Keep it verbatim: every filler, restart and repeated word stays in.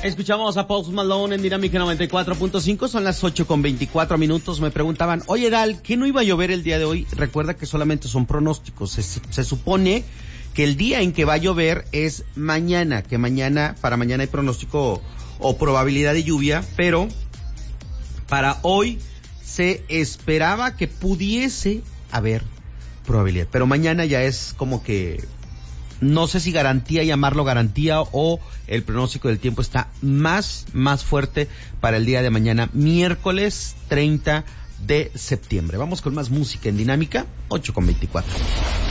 Escuchamos a Post Malone en Dinámica noventa y cuatro punto cinco, son las ocho con veinticuatro minutos. Me preguntaban, oye Dal, ¿qué no iba a llover el día de hoy? Recuerda que solamente son pronósticos. Se, se supone que el día en que va a llover es mañana, que mañana, para mañana hay pronóstico o probabilidad de lluvia, pero para hoy se esperaba que pudiese haber probabilidad. Pero mañana ya es como que, no sé si garantía llamarlo garantía o el pronóstico del tiempo está más, más fuerte para el día de mañana, miércoles treinta de septiembre. Vamos con más música en Dinámica, ocho con veinticuatro.